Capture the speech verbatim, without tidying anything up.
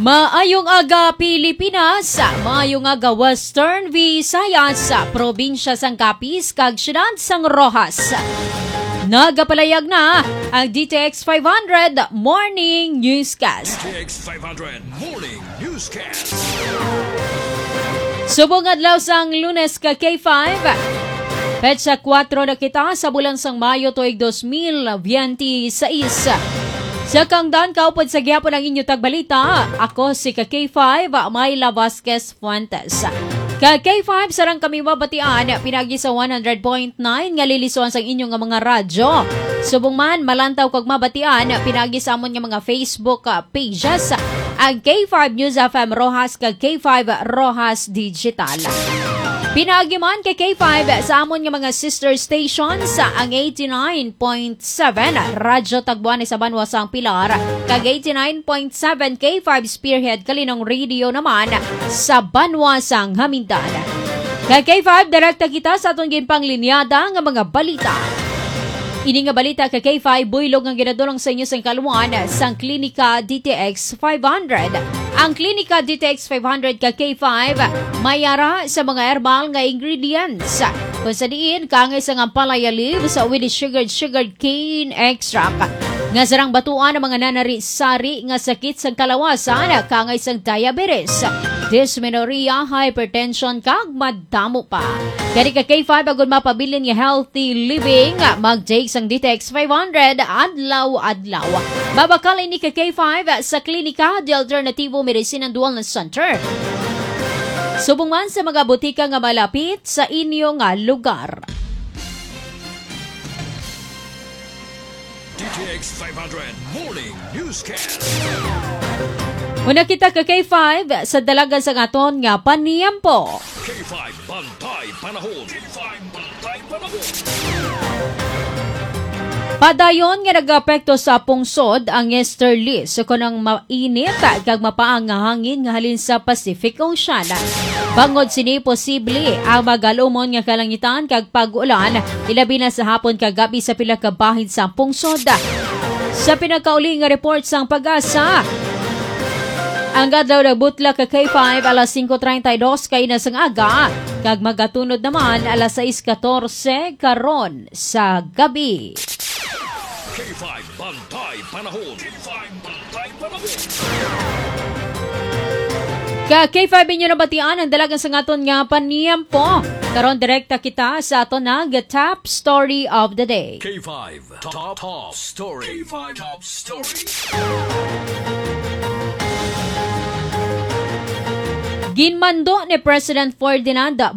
Maayong aga Pilipinas, maayong aga Western Visayas, probinsya sang Capiz, kag syudad sang Rojas. Nagapalayag na ang D T X five hundred Morning Newscast. D T X five hundred Morning Newscast. Subong adlaw sang Lunes ka K five. Petsa four na kita sa bulan sang Mayo tuig two thousand twenty-six. Sa kangdan kaupod sa gyapon ang inyo tagbalita, ako si ka K five, Mayla Vasquez Fuentes. Ka K five sarang kami mabatian, pinagi sa one hundred point nine nga lilisuan sa inyo nga mga radyo. Subong man, malantaw kag mabatian, pinagi sa amon nga mga Facebook pages, ang K five News F M Rojas kag K five Rojas Digital. Pinagi man kay K five sa amon nga mga sister stations sa ang eighty-nine point seven Radyo Tagbuan sa Banwasang Pilar, kag eighty-nine point seven K five Spearhead Kalinong Radio naman sa Banwasang Hamindan. Kay K five direkta kita sa atong ginpanglinyada nga mga balita. Ini nga balita kay K five buylog nga ginadulong sa inyo sa kaluan sang Klinika D T X five hundred. Ang Klinika D T X five hundred ka K five mayara sa mga herbal nga ingredients. Kung sa diin, kangay sa nga palaya leaves with sugared sugared cane extract. Nga sarang batuan ang mga nanari-sari nga sakit sa kalawasan, kangay sang diabetes, dysmenorrhea, hypertension, kag madamo pa. Kani ka K five agud mapabilin nga healthy living, mag-take sang D T X five hundred adlaw-adlaw. Mabakal ini ka K five sa Klinika de Alternativo Medicine and Wellness Center. Subong man sa mga butika nga malapit sa inyo nga lugar. D T X five hundred Morning Newscast. Una kita ka K five sa dalagan sa aton nga paniyampo. K five Bantay Panahon. K five Bantay Panahon. Padayon nga nag-apekto sa pungsod ang easterly so kunang mainit kag mapaang nga hangin nga halin sa Pacific Ocean. Bangod sini posible ang magalumon nga kalangitan kag pag-ulan ilabi na sa hapon kag gabi sa pila ka bahid sa pungsod. Sa pinakauli nga report sang Pag-asa, ang adlaw nagbutla ka K five alas five thirty-two kay na sang aga kag magatunod naman alas six fourteen karon sa gabi. K five Bantay Panahon. K five Bantay Panahon. Ka K five inyo nabatian ang dalagan sa aton nga paniyampo. Karon direkta kita sa aton nga top story of the day. K five Top Top Story. K five Top Story. Ginmando ni President Ferdinand